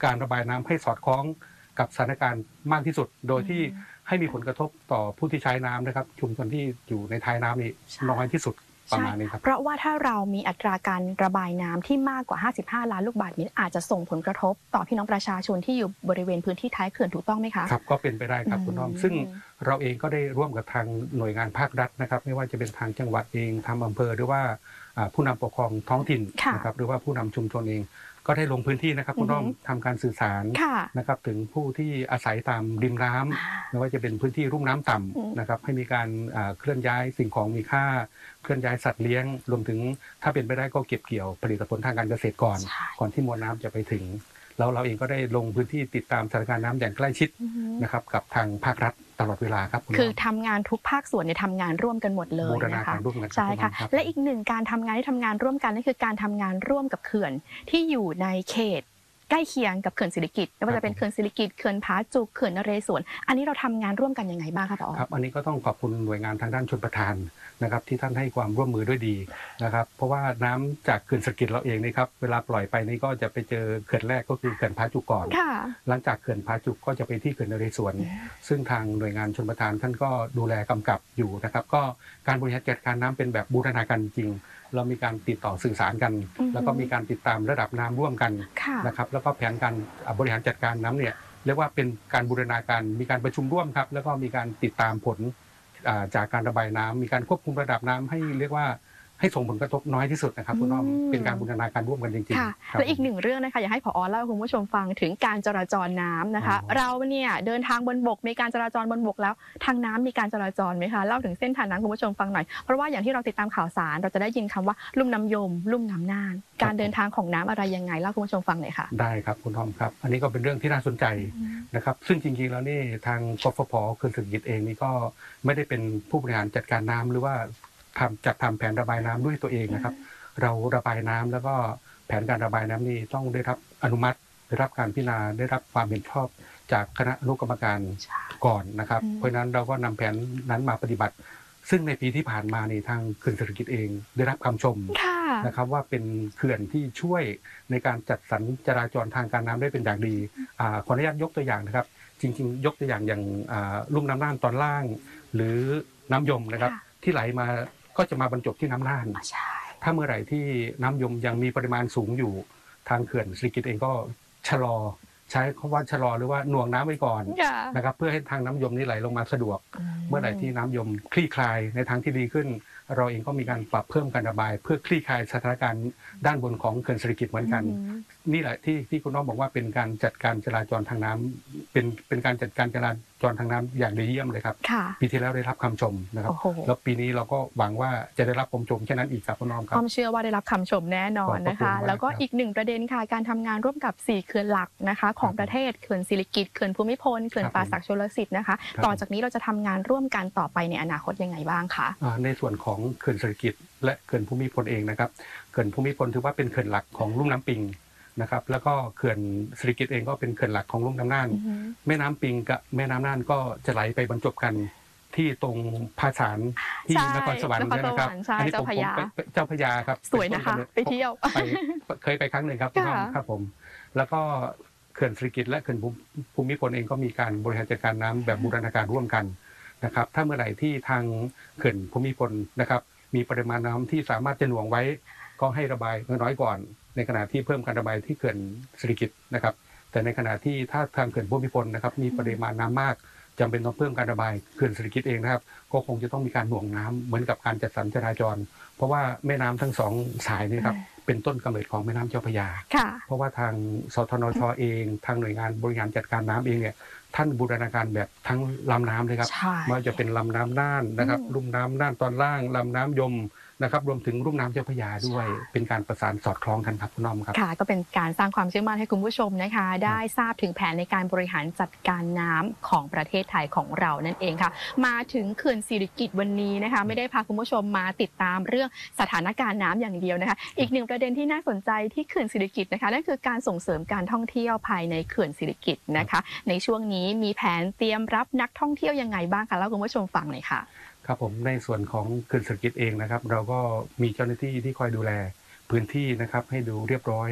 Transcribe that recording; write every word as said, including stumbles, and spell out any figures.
การระบายน้ำให้สอดคล้องกับสถานการณ์มากที่สุดโดยที่ให้มีผลกระทบต่อผู้ที่ใช้น้ำนะครับชุมชนที่อยู่ในท้ายน้ำนี่น้อยที่สุดประมาณนี้ครับเพราะว่าถ้าเรามีอัตราการระบายน้ำที่มากกว่าห้าสิบห้าล้านลูกบาศก์เมตรอาจจะส่งผลกระทบต่อพี่น้องประชาชนที่อยู่บริเวณพื้นที่ท้ายเขื่อนถูกต้องไหมคะครับก็เป็นไปได้ครับคุณน้องซึ่งเราเองก็ได้ร่วมกับทางหน่วยงานภาครัฐนะครับไม่ว่าจะเป็นทางจังหวัดเองทางอำเภอหรือว่าผู้นำปกครองท้องถิ่นนะครับหรือว่าผู้นำชุมชนเองก็ได้ลงพื้นที่นะครับคุณน้องทำการสื่อสารนะครับถึงผู้ที่อาศัยตามริมน้ำไม่ว่าจะเป็นพื้นที่รุ่มน้ำต่ำนะครับให้มีการเคลื่อนย้ายสิ่งของมีค่าเคลื่อนย้ายสัตว์เลี้ยงรวมถึงถ้าเป็นไปได้ก็เก็บเกี่ยวผลิตผลทางการเกษตรก่อนก่อนที่มวลน้ำจะไปถึงแล้วเราเองก็ได้ลงพื้นที่ติดตามสถานการณ์น้ำอย่างใกล้ชิดนะครับกับทางภาครัฐตลอดเวลาครับคือทำงานทุกภาคส่วนเนี่ยทำงานร่วมกันหมดเลยนะคะใช่ค่ะและอีกหนึ่งการทำงานที่ทำงานร่วมกันนั่นคือการทำงานร่วมกับเขื่อนที่อยู่ในเขตใกล้เคียงกับเขื่อนศิริกิติ์ไม่ว่าจะเป็นเขื่อนศิริกิติ์เขื่อนผาจุกเขื่อนนเรศวรอันนี้เราทำงานร่วมกันยังไงบ้างคะผอ. ครับอันนี้ก็ต้องขอบคุณหน่วยงานทางด้านชลประทานนะครับที่ท่านให้ความร่วมมือด้วยดีนะครับเพราะว่าน้ำจากเขื่อนศิริกิติ์เราเองนี่ครับเวลาปล่อยไปนี่ก็จะไปเจอเขื่อนแรกก็คือเขื่อนผาจุกก่อนหลังจากเขื่อนผาจุกก็จะไปที่เขื่อนนเรศวรซึ่งทางหน่วยงานชลประทานท่านก็ดูแลกำกับอยู่นะครับก็การบริหารจัดการน้ำเป็นแบบบูรณาการจริงเรามีการติดต่อสื่อสารกัน แล้วก็มีการติดตามระดับน้ำร่วมกันนะครับแล้วก็แผนการบริหารจัดการน้ำเนี่ยเรียกว่าเป็นการบูรณาการมีการประชุมร่วมครับแล้วก็มีการติดตามผลจากการระบายน้ำมีการควบคุมระดับน้ำให้เรียกว่าให้ส่งผลกระทบน้อยที่สุดนะครับคุณน้องเป็นการบูรณาการร่วมกันจริงๆและอีกหนึ่งเรื่องนะคะอยากให้ผอ.เล่าให้คุณผู้ชมฟังถึงการจราจรน้ำนะคะเราเนี่ยเดินทางบนบกมีการจราจรบนบกแล้วทางน้ำมีการจราจรไหมคะเล่าถึงเส้นทางน้ำคุณผู้ชมฟังหน่อยเพราะว่าอย่างที่เราติดตามข่าวสารเราจะได้ยินคำว่าลุ่มน้ำยมลุ่มน้ำน่านการเดินทางของน้ำอะไรยังไงเล่าคุณผู้ชมฟังหน่อยค่ะได้ครับคุณทอมครับอันนี้ก็เป็นเรื่องที่น่าสนใจนะครับซึ่งจริงๆแล้วนี่ทางกฟผ.เขื่อนศิริกิติ์เองนี่ก็ไม่ได้เป็นผู้บริหารจัดการน้ำหรือว่าทำจัดทำแผนระบายน้ำด้วยตัวเองนะครับเราระบายน้ำแล้วก็แผนการระบายน้ำนี้ต้องได้รับอนุมัติได้รับการพิจารณาได้รับความเห็นชอบจากคณะอนุกรรมการก่อนนะครับเพราะฉะนั้นเราก็นำแผนนั้นมาปฏิบัติซึ่งในปีที่ผ่านมานี่ทางเขื่อนศิริกิติ์เองได้รับคำชมนะครับว่าเป็นเขื่อนที่ช่วยในการจัดสรรจราจรทางการน้ำได้เป็นอย่างดีขออนุญาตยกตัวอย่างนะครับจริงๆยกตัวอย่างอย่างลุ่มน้ำน่านตอนล่างหรือน้ำยมนะครับที่ไหลมาก็จะมาบรรจบที่น้ำน่านถ้าเมื่อไหร่ที่น้ำยมยังมีปริมาณสูงอยู่ทางเขื่อนศิริกิติ์เองก็ชะลอใช้คำว่าชะลอหรือว่าหน่วงน้ำไว้ก่อนนะครับเพื่อให้ทางน้ำยมนี้ไหลลงมาสะดวกเมื่อไหร่ที่น้ำยมคลี่คลายในทางที่ดีขึ้นเราเองก็มีการปรับเพิ่มการระบายเพื่อคลี่คลายสถานการณ์ด้านบนของเขื่อนศิริกิติ์เหมือนกันนี่แหละที่ที่คุณน้องบอกว่าเป็นการจัดการจราจรทางน้ำเป็นเป็นการจัดการจราจรทางน้ำอย่างดีเยี่ยมเลยครับปีที่แล้วได้รับคำชมนะครับแล้วปีนี้เราก็หวังว่าจะได้รับคำชมแค่นั้นอีกครับคุณน้องครับความเชื่อว่าได้รับคำชมแน่นอนนะคะแล้วก็อีกหนึ่งประเด็นค่ะการทำงานร่วมกับสี่เขื่อนหลักนะคะของประเทศเขื่อนศิริกิติ์เขื่อนภูมิพลเขื่อนป่าสักชลสิทธิ์นะคะต่อจากนี้เราจะทำงานร่วมกันต่อไปในอนาคตยังไงบ้างคะในส่วนของเขื่อนศิริกิติ์และเขื่อนภูมิพลเองนะครับเขื่อนภูมิพลถือว่าเป็นเขื่อนหลักของลุ่มน้ำปิงนะครับแล้วก็เขื่อนศิริกิติ์เองก็เป็นเขื่อนหลักของลุ่มน้ำน่านแม่น้ำปิงกับแม่น้ำน่านก็จะไหลไปบรรจบกันที่ตรงภาษานที่นครสวรรค์นะครับอันนี้ผมเจ้าพญาครับสวยนะคะไปเที่ยวเคยไปครั้งหนึ่งครับพี่น้องครับผมแล้วก็เขื่อนศิริกิติ์และเขื่อนภูมิพลเองก็มีการบริหารจัดการน้ำแบบบูรณาการร่วมกันนะครับถ้าเมื่อไหร่ที่ทางเขื่อนภูมิพลนะครับมีปริมาณน้ำที่สามารถจะหน่วงไว้ก็ให้ระบายน้อยก่อนในขณะที่เพิ่มการระบายที่เขื่อนศิริกิติ์นะครับแต่ในขณะที่ถ้าทางเขื่อนภูมิพลนะครับมีปริมาณน้ำมากจำเป็นต้องเพิ่มการระบายเขื่อนศิริกิติ์เองนะครับก็คงจะต้องมีการหน่วงน้ำเหมือนกับการจัดสรรจราจรเพราะว่าแม่น้ำทั้งสองสายนี่ครับเป็นต้นกำเนิดของแม่น้ำเจ้าพระยาเพราะว่าทางสทนช.เองทางหน่วยงานบริหารจัดการน้ำเองเนี่ยท่านบูรณาการแบบทั้งลำน้ำเลยครับไม่ว่าจะเป็นลำน้ำน่านนะครับลุ่มน้ำน่านตอนล่างลำน้ำยมนะครับรวมถึงรุ่มน้ำเจ้าพระยาด้วยเป็นการประสานสอดคล้องกันครับคุณน้อมครับค่ะก็เป็นการสร้างความเชื่อมั่นให้คุณผู้ชมนะคะได้ทราบถึงแผนในการบริหารจัดการน้ำของประเทศไทยของเรานั่นเองค่ะมาถึงเขื่อนศิริกิติ์วันนี้นะคะไม่ได้พาคุณผู้ชมมาติดตามเรื่องสถานการณ์น้ำอย่างเดียวนะคะอีกหนึ่งประเด็นที่น่าสนใจที่เขื่อนศิริกิติ์นะคะนั่นคือการส่งเสริมการท่องเที่ยวภายในเขื่อนศิริกิติ์นะคะในช่วงนี้มีแผนเตรียมรับนักท่องเที่ยวยังไงบ้างคะเล่าคุณผู้ชมฟังหน่อยค่ะครับผมในส่วนของเขื่อนศิริกิติ์เองนะครับเราก็มีเจ้าหน้าที่ที่คอยดูแลพื้นที่นะครับให้ดูเรียบร้อย